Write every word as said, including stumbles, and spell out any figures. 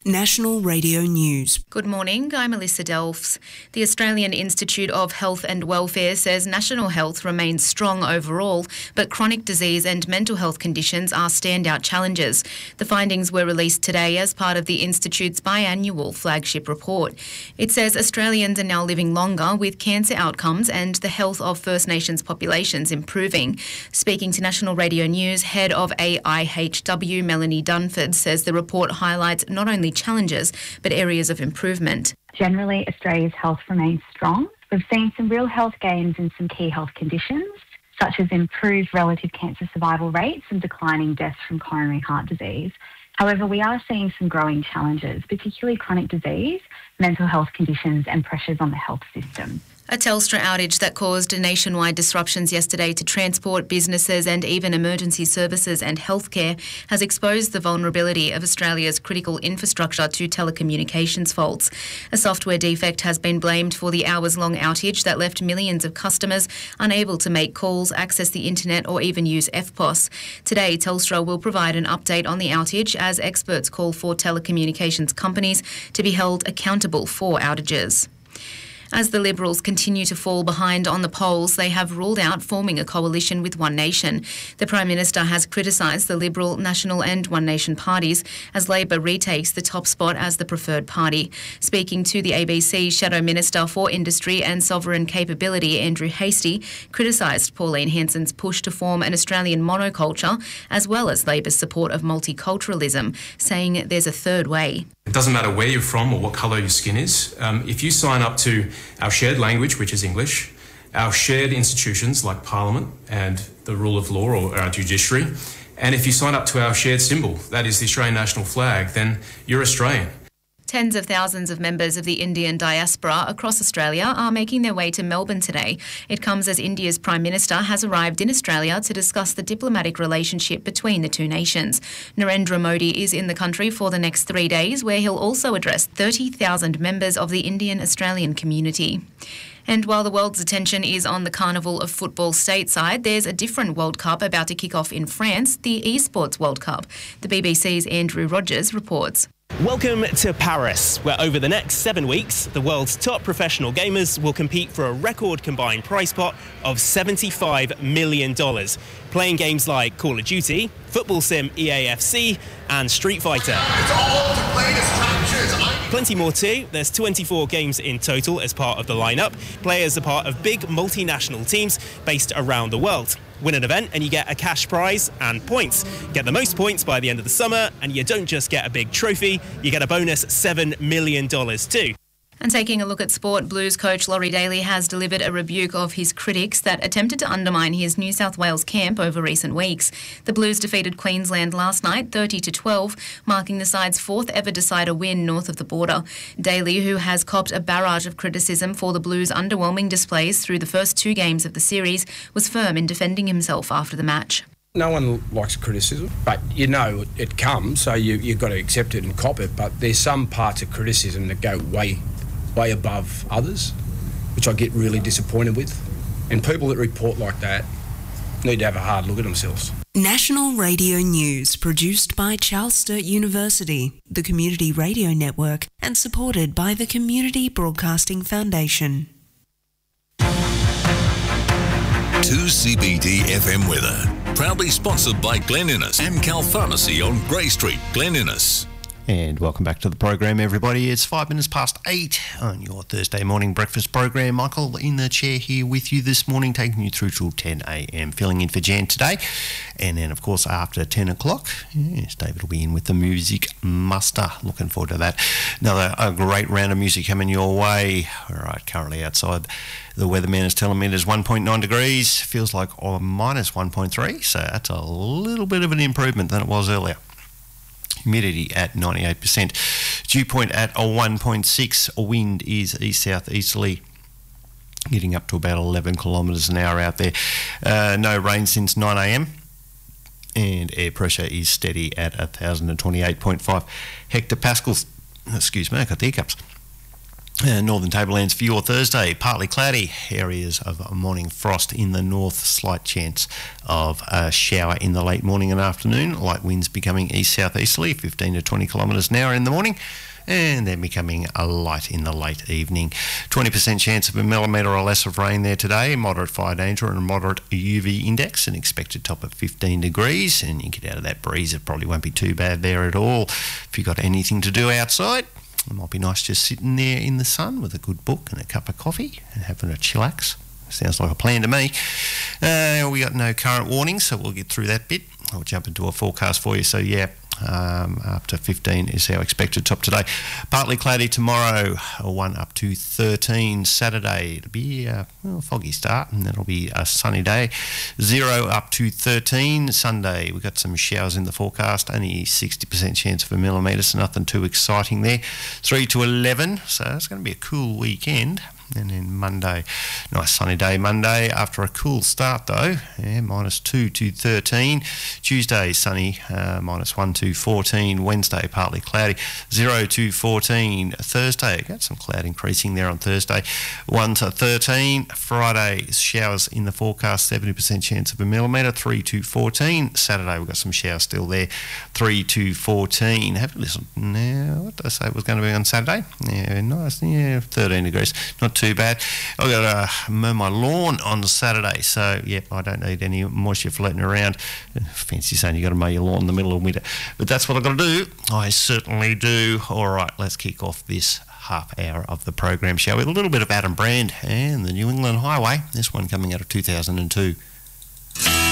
National Radio News. Good morning, I'm Melissa Delfs. The Australian Institute of Health and Welfare says national health remains strong overall, but chronic disease and mental health conditions are standout challenges. The findings were released today as part of the Institute's biannual flagship report. It says Australians are now living longer, with cancer outcomes and the health of First Nations populations improving. Speaking to National Radio News, head of A I H W Melanie Dunford says the report highlights not only challenges but areas of improvement. Generally, Australia's health remains strong. We've seen some real health gains in some key health conditions, such as improved relative cancer survival rates and declining deaths from coronary heart disease. However, we are seeing some growing challenges, particularly chronic disease, mental health conditions and pressures on the health system. A Telstra outage that caused nationwide disruptions yesterday to transport, businesses and even emergency services and healthcare has exposed the vulnerability of Australia's critical infrastructure to telecommunications faults. A software defect has been blamed for the hours-long outage that left millions of customers unable to make calls, access the internet or even use F P O S. Today, Telstra will provide an update on the outage as experts call for telecommunications companies to be held accountable for outages. As the Liberals continue to fall behind on the polls, they have ruled out forming a coalition with One Nation. The Prime Minister has criticised the Liberal, National and One Nation parties as Labor retakes the top spot as the preferred party. Speaking to the A B C, Shadow Minister for Industry and Sovereign Capability, Andrew Hastie, criticised Pauline Hanson's push to form an Australian monoculture, as well as Labor's support of multiculturalism, saying there's a third way. It doesn't matter where you're from or what colour your skin is. Um, if you sign up to our shared language, which is English, our shared institutions like Parliament and the rule of law or our judiciary, and if you sign up to our shared symbol, that is the Australian national flag, then you're Australian. Tens of thousands of members of the Indian diaspora across Australia are making their way to Melbourne today. It comes as India's Prime Minister has arrived in Australia to discuss the diplomatic relationship between the two nations. Narendra Modi is in the country for the next three days, where he'll also address thirty thousand members of the Indian-Australian community. And while the world's attention is on the Carnival of Football stateside, there's a different World Cup about to kick off in France, the Esports World Cup. The B B C's Andrew Rogers reports. Welcome to Paris, where over the next seven weeks, the world's top professional gamers will compete for a record combined prize pot of seventy-five million dollars, playing games like Call of Duty, Football Sim E A F C and Street Fighter. It's all the latest captures. Plenty more too. There's twenty-four games in total as part of the lineup. Players are part of big multinational teams based around the world. Win an event and you get a cash prize and points. Get the most points by the end of the summer and you don't just get a big trophy, you get a bonus seven million dollars too. And taking a look at sport, Blues coach Laurie Daly has delivered a rebuke of his critics that attempted to undermine his New South Wales camp over recent weeks. The Blues defeated Queensland last night thirty to twelve, marking the side's fourth ever decider win north of the border. Daly, who has copped a barrage of criticism for the Blues' underwhelming displays through the first two games of the series, was firm in defending himself after the match. No one likes criticism, but you know it comes, so you, you've got to accept it and cop it. But there's some parts of criticism that go way way above others, which I get really disappointed with. And people that report like that need to have a hard look at themselves. National Radio News, produced by Charles Sturt University, the Community Radio Network, and supported by the Community Broadcasting Foundation. two C B D F M weather, proudly sponsored by Glen Innes and Cal Pharmacy on Grey Street, Glen Innes. And welcome back to the program, everybody. It's five minutes past eight on your Thursday morning breakfast program. Michael in the chair here with you this morning, taking you through till ten a m, filling in for Jan today. And then, of course, after ten o'clock, yes, David will be in with the music muster. Looking forward to that. Another a great round of music coming your way. All right, currently outside, the weatherman is telling me there's one point nine degrees. Feels like oh, minus one point three, so that's a little bit of an improvement than it was earlier. Humidity at ninety-eight percent. Dew point at a one point six. Wind is east-south-easterly, getting up to about eleven kilometres an hour out there. Uh, no rain since nine a m. And air pressure is steady at one thousand twenty-eight point five hectopascals. Excuse me, I got the hiccups. Uh, Northern Tablelands for your Thursday, partly cloudy, areas of morning frost in the north, slight chance of a shower in the late morning and afternoon, light winds becoming east-southeasterly, fifteen to twenty kilometres an hour in the morning, and then becoming a light in the late evening. twenty percent chance of a millimetre or less of rain there today, moderate fire danger and a moderate U V index, an expected top of fifteen degrees, and you get out of that breeze, it probably won't be too bad there at all. If you've got anything to do outside, it might be nice just sitting there in the sun with a good book and a cup of coffee and having a chillax. Sounds like a plan to me. Uh, we got no current warnings, so we'll get through that bit. I'll jump into a forecast for you. So, yeah, um, up to fifteen is our expected top today. Partly cloudy tomorrow, one up to thirteen. Saturday, it'll be a well, foggy start, and then it'll be a sunny day. Zero up to thirteen. Sunday, we've got some showers in the forecast, only sixty percent chance of a millimetre, so nothing too exciting there. three to eleven, so it's going to be a cool weekend. And then Monday, nice sunny day Monday after a cool start though, yeah, minus two to thirteen. Tuesday sunny, uh, minus one to fourteen. Wednesday partly cloudy, zero to fourteen. Thursday, got some cloud increasing there on Thursday, one to thirteen. Friday, showers in the forecast, seventy percent chance of a millimetre, three to fourteen. Saturday, we've got some showers still there, three to fourteen. Have a listen now, what did I say it was going to be on Saturday? Yeah, nice, yeah, thirteen degrees, not too bad. I've got to mow my lawn on Saturday, so yep, I don't need any moisture floating around. Fancy saying you got to mow your lawn in the middle of winter, but that's what I've got to do. I certainly do. All right, let's kick off this half hour of the program, shall we? A little bit of Adam Brand and the New England Highway. This one coming out of two thousand two.